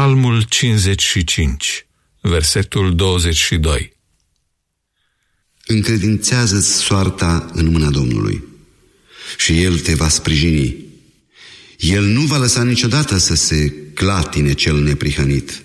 Psalmul 55, versetul 22. Încredințează-ți soarta în mâna Domnului și El te va sprijini. El nu va lăsa niciodată să se clatine cel neprihănit.